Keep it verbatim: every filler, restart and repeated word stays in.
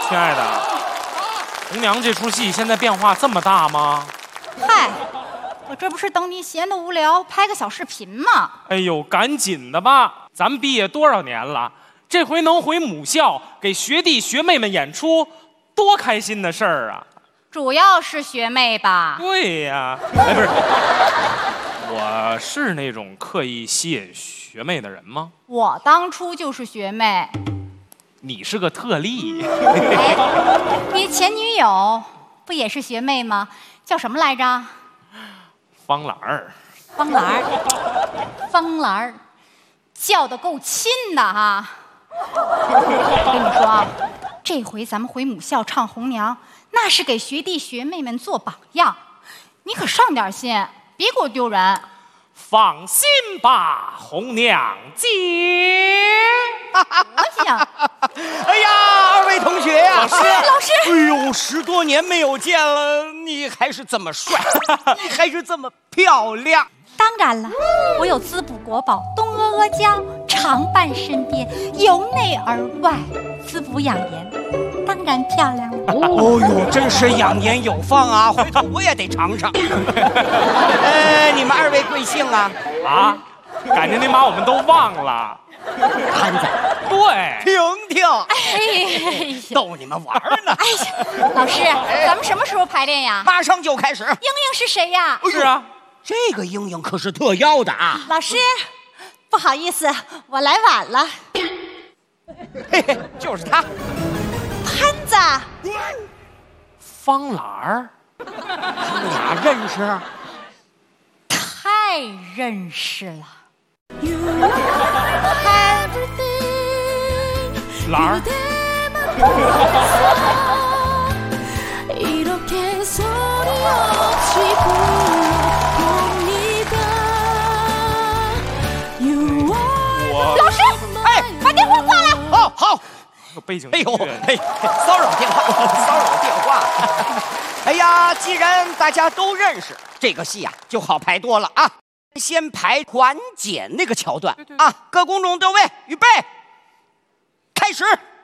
亲爱的，红娘这出戏现在变化这么大吗？ 嗨，我这不是等你闲得无聊拍个小视频吗？ 哎呦，赶紧的吧！咱们毕业多少年了，这回能回母校给学弟学妹们演出，多开心的事儿啊！ 主要是学妹吧？ 对呀，哎，不是，我是那种刻意吸引学妹的人吗？ 我当初就是学妹。 你是个特例。 哎，你前女友不也是学妹吗？叫什么来着？ 方兰儿。 方兰儿，方兰儿，叫得够亲的哈！我跟你说啊，这回咱们回母校唱《红娘》，那是给学弟学妹们做榜样，你可上点心，别给我丢人。 放心吧，红娘姐。 我想， 哎呀，二位同学呀、啊， 老师， 老师， 哎呦，十多年没有见了，你还是这么帅，你还是这么漂亮。 当然了，我有滋补国宝东阿阿胶常伴身边，由内而外滋补养颜，当然漂亮了。 哦呦，真是养颜有方啊！回头我也得尝尝。呃，你们二位贵姓啊？ 啊，感觉您把我们都忘了。 潘子， 对， 婷婷， 哎呀， 逗你们玩呢。 哎呀，老师，咱们什么时候排练呀？ 马上就开始。 英英是谁呀？ 是啊， 这个英英可是特邀的啊。 老师，不好意思，我来晚了。 嘿嘿，就是他， 潘子， 方兰儿， 他们俩认识？ 太认识了。 兰儿，我老师，哎，把电话挂了。 好好。 背景哎呦， 音乐哎，骚扰电话，骚扰电话。哎呀，既然大家都认识，这个戏呀、啊、就好排多了啊。先排团检那个桥段啊，各工种都位，预备，开始。